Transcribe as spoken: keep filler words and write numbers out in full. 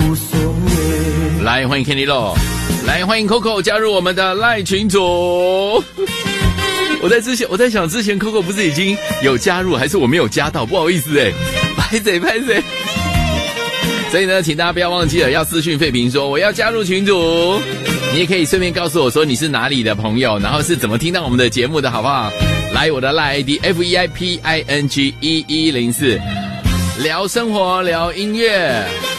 无所谓。 来，欢迎 Kenny Lo， 来欢迎 Coco 加入我们的赖群组。我在之前我在想，之前 Coco 不是已经有加入，还是我没有加到？不好意思哎，拍谁拍谁。所以呢，请大家不要忘记了要私讯废平说我要加入群组。你也可以顺便告诉我说你是哪里的朋友，然后是怎么听到我们的节目的，好不好？来，我的 赖 I D F E I P I N G 一一零四，聊生活，聊音乐。